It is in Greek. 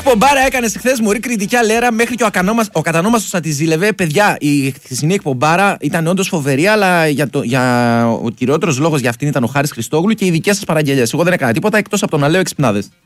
εκπομπάρα έκανε χθες, μωρή κριτική αλέρα, μέχρι και ο κατανόμαστος θα τη ζήλευε. Παιδιά, η χθεσινή εκπομπάρα ήταν όντως φοβερή, αλλά ο κυριότερος λόγος για αυτήν ήταν ο Χάρης Χριστόγλου και οι δικές σας παραγγελίες. Εγώ δεν έκανα τίποτα εκτός από το να λέω εξυπνάδες.